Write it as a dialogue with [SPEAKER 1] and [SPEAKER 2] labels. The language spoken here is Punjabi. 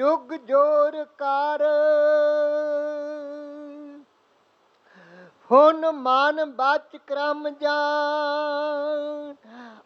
[SPEAKER 1] ਜੁਗ ਜੋਰ ਕਾਰ ਹੁਣ ਮਾਨ ਬਚ ਕਰਮ ਜਾਨ